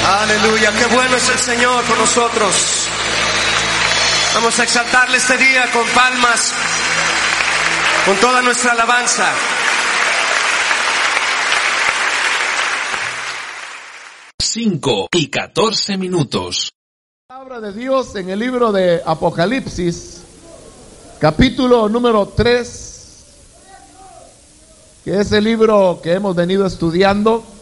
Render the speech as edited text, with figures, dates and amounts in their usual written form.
Aleluya, qué bueno es el Señor con nosotros. Vamos a exaltarle este día con palmas, con toda nuestra alabanza. Cinco y 14 minutos. La palabra de Dios en el libro de Apocalipsis, capítulo número 3, que es el libro que hemos venido estudiando.